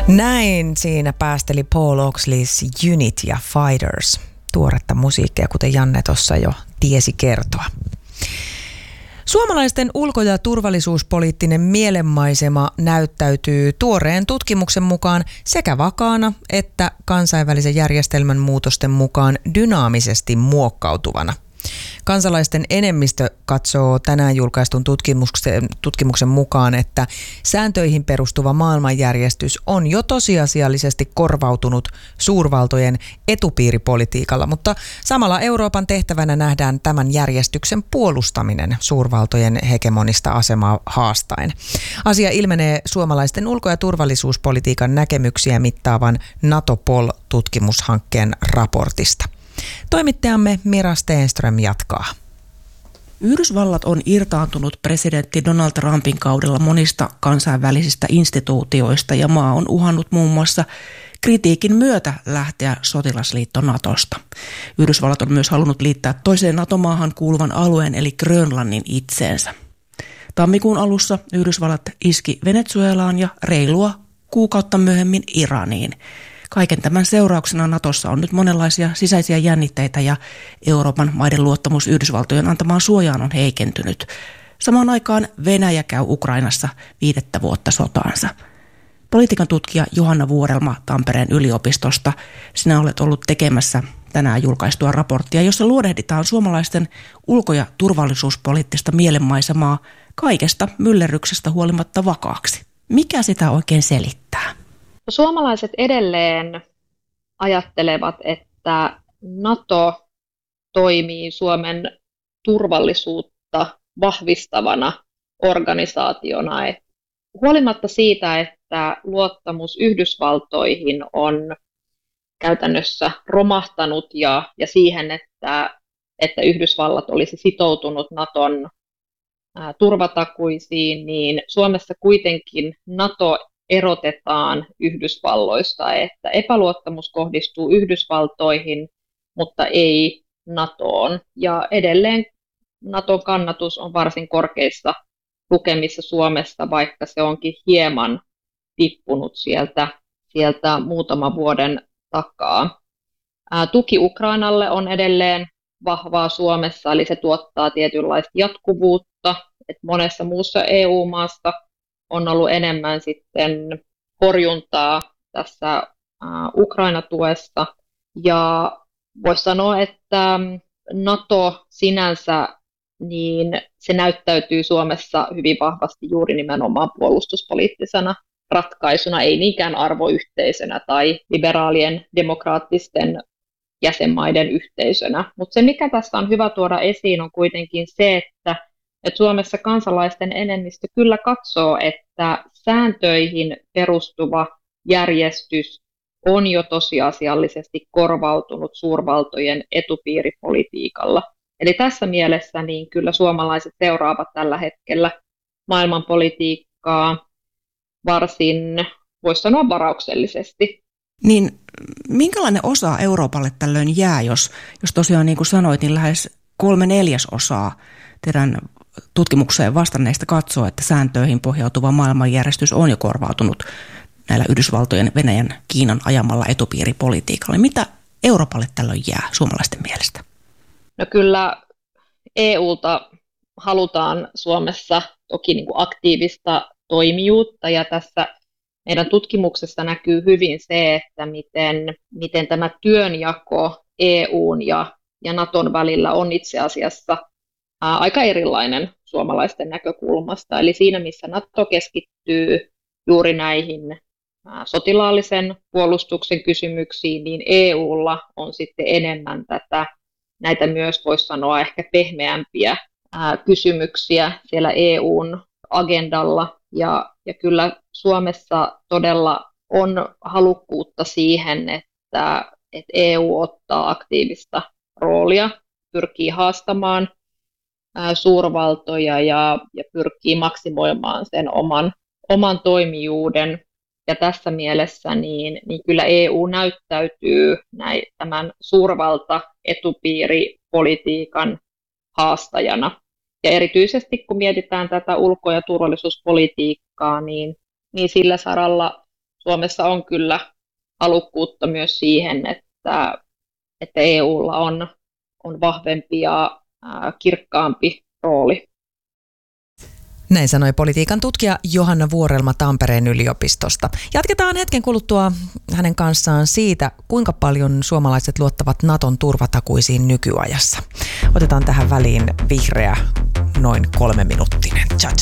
Näin siinä päästeli Paul Oaksleys Unit ja Fighters. Tuoretta musiikkia, kuten Janne tuossa jo tiesi kertoa. Suomalaisten ulko- ja turvallisuuspoliittinen mielenmaisema näyttäytyy tuoreen tutkimuksen mukaan sekä vakaana että kansainvälisen järjestelmän muutosten mukaan dynaamisesti muokkautuvana. Kansalaisten enemmistö katsoo tänään julkaistun tutkimuksen mukaan, että sääntöihin perustuva maailmanjärjestys on jo tosiasiallisesti korvautunut suurvaltojen etupiiripolitiikalla, mutta samalla Euroopan tehtävänä nähdään tämän järjestyksen puolustaminen suurvaltojen hegemonista asemaa haastaen. Asia ilmenee suomalaisten ulko- ja turvallisuuspolitiikan näkemyksiä mittaavan NATO-POL-tutkimushankkeen raportista. Toimittajamme Mira Stenström jatkaa. Yhdysvallat on irtaantunut presidentti Donald Trumpin kaudella monista kansainvälisistä instituutioista ja maa on uhannut muun muassa kritiikin myötä lähteä sotilasliitto Natosta. Yhdysvallat on myös halunnut liittää toiseen NATO-maahan kuuluvan alueen eli Grönlannin itseensä. Tammikuun alussa Yhdysvallat iski Venezuelaan ja reilua kuukautta myöhemmin Iraniin. Kaiken tämän seurauksena Natossa on nyt monenlaisia sisäisiä jännitteitä ja Euroopan maiden luottamus Yhdysvaltojen antamaan suojaan on heikentynyt. Samaan aikaan Venäjä käy Ukrainassa 5 vuotta sotaansa. Politiikan tutkija Johanna Vuorelma Tampereen yliopistosta, sinä olet ollut tekemässä tänään julkaistua raporttia, jossa luodehditaan suomalaisten ulko- ja turvallisuuspoliittista mielenmaisemaa kaikesta myllerryksestä huolimatta vakaaksi. Mikä sitä oikein selittää? Suomalaiset edelleen ajattelevat, että NATO toimii Suomen turvallisuutta vahvistavana organisaationa. Huolimatta siitä, että luottamus Yhdysvaltoihin on käytännössä romahtanut ja siihen, että Yhdysvallat olisi sitoutunut NATOn turvatakuisiin, niin Suomessa kuitenkin NATO erotetaan Yhdysvalloista, että epäluottamus kohdistuu Yhdysvaltoihin, mutta ei NATOon. Ja edelleen NATOn kannatus on varsin korkeissa lukemissa Suomessa, vaikka se onkin hieman tippunut sieltä muutaman vuoden takaa. Tuki Ukrainalle on edelleen vahvaa Suomessa, eli se tuottaa tietynlaista jatkuvuutta, että monessa muussa EU-maassa on ollut enemmän sitten horjuntaa tässä Ukraina-tuessa. Ja voisi sanoa, että NATO sinänsä, niin se näyttäytyy Suomessa hyvin vahvasti juuri nimenomaan puolustuspoliittisena ratkaisuna, ei niinkään arvoyhteisönä tai liberaalien demokraattisten jäsenmaiden yhteisönä. Mutta se, mikä tässä on hyvä tuoda esiin, on kuitenkin se, että Suomessa kansalaisten enemmistö kyllä katsoo, että sääntöihin perustuva järjestys on jo tosiasiallisesti korvautunut suurvaltojen etupiiripolitiikalla. Eli tässä mielessä niin kyllä suomalaiset seuraavat tällä hetkellä maailmanpolitiikkaa varsin, voisi sanoa, varauksellisesti. Niin minkälainen osa Euroopalle tällöin jää, jos tosiaan niin kuin sanoit, niin lähes 3/4 teidän tutkimukseen vastanneista katsoo, että sääntöihin pohjautuva maailmanjärjestys on jo korvautunut näillä Yhdysvaltojen, Venäjän, Kiinan ajamalla etupiiripolitiikalla. Mitä Euroopalle tällöin jää suomalaisten mielestä? No kyllä EUlta halutaan Suomessa toki niin kuin aktiivista toimijuutta, ja tässä meidän tutkimuksessa näkyy hyvin se, että miten tämä työnjako EUn ja Naton välillä on itse asiassa aika erilainen suomalaisten näkökulmasta. Eli siinä, missä NATO keskittyy juuri näihin sotilaallisen puolustuksen kysymyksiin, niin EUlla on sitten enemmän näitä myös, voisi sanoa, ehkä pehmeämpiä kysymyksiä siellä EUn agendalla. Ja kyllä Suomessa todella on halukkuutta siihen, että EU ottaa aktiivista roolia, pyrkii haastamaan suurvaltoja ja pyrkii maksimoimaan sen oman toimijuuden. Ja tässä mielessä niin kyllä EU näyttäytyy tämän suurvalta-etupiiripolitiikan haastajana. Ja erityisesti kun mietitään tätä ulko- ja turvallisuuspolitiikkaa, niin sillä saralla Suomessa on kyllä halukkuutta myös siihen, että EUlla on vahvempi ja kirkkaampi rooli. Näin sanoi politiikan tutkija Johanna Vuorelma Tampereen yliopistosta. Jatketaan hetken kuluttua hänen kanssaan siitä, kuinka paljon suomalaiset luottavat Naton turvatakuisiin nykyajassa. Otetaan tähän väliin vihreä noin 3-minuuttinen. Ciao.